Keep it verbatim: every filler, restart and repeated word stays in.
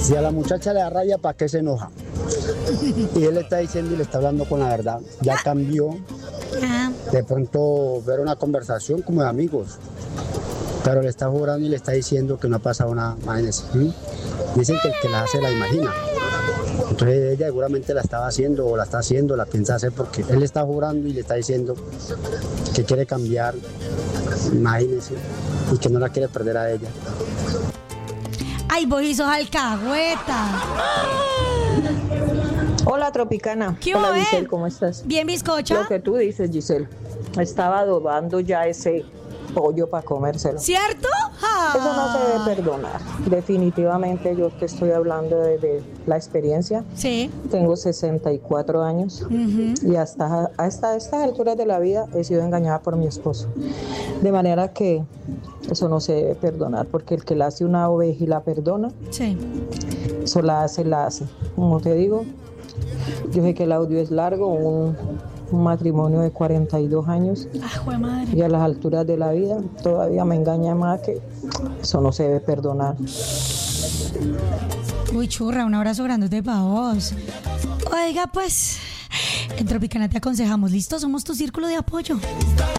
Si a la muchacha le da rabia, ¿para qué se enoja? Y él le está diciendo y le está hablando con la verdad. Ya cambió. De pronto ver una conversación como de amigos. Pero le está jurando y le está diciendo que no ha pasado nada. Imagínense. ¿sí? Dicen que el que la hace la imagina. Entonces ella seguramente la estaba haciendo o la está haciendo, la piensa hacer porque él le está jurando y le está diciendo que quiere cambiar. Imagínense. Y que no la quiere perder a ella. Ay, vos hizo alcahueta. Hola, Tropicana. ¿Qué Hola, hubo, Giselle, eh? ¿cómo estás? Bien, bizcocha. Lo que tú dices, Giselle. Estaba adobando ya ese pollo para comérselo. ¿Cierto? Eso no se debe perdonar. Definitivamente yo te estoy hablando de, de la experiencia. Sí. Tengo sesenta y cuatro años uh-huh. y hasta, hasta estas alturas de la vida he sido engañada por mi esposo. De manera que eso no se debe perdonar, porque el que la hace una oveja y la perdona, sí. eso la hace, la hace. Como te digo, yo sé que el audio es largo, un, un matrimonio de cuarenta y dos años. Ah, jue madre. Y a las alturas de la vida todavía me engaña más, que eso no se debe perdonar. Uy, churra, un abrazo grandote para vos. Oiga, pues, en Tropicana te aconsejamos. ¿Listo? Somos tu círculo de apoyo.